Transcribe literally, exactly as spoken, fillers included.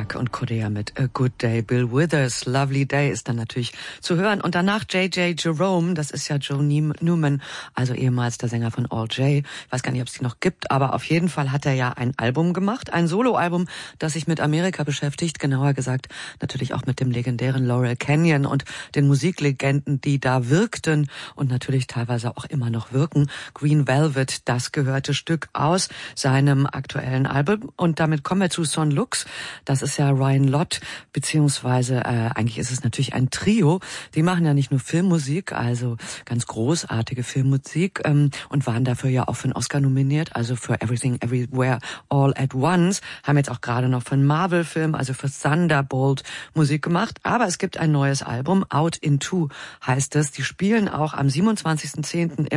Clark und Kodea mit A Good Day. Bill Withers, Lovely Day ist dann natürlich zu hören. Und danach J J Jerome, das ist ja Joe Newman, also ehemals der Sänger von All J. Ich weiß gar nicht, ob es die noch gibt, aber auf jeden Fall hat er ja ein Album gemacht, ein Soloalbum, das sich mit Amerika beschäftigt, genauer gesagt natürlich auch mit dem legendären Laurel Canyon und den Musiklegenden, die da wirkten und natürlich teilweise auch immer noch wirken. Green Velvet, das gehörte Stück aus seinem aktuellen Album. Und damit kommen wir zu Son Lux. Das ist ja Ryan Lott, beziehungsweise äh, eigentlich ist es natürlich ein Trio. Die machen ja nicht nur Filmmusik, also ganz großartige Filmmusik ähm, und waren dafür ja auch für einen Oscar nominiert, also für Everything Everywhere All at Once. Haben jetzt auch gerade noch für einen Marvel-Film, also für Thunderbolt Musik gemacht. Aber es gibt ein neues Album, Out in Two heißt es. Die spielen auch am siebenundzwanzigsten zehnten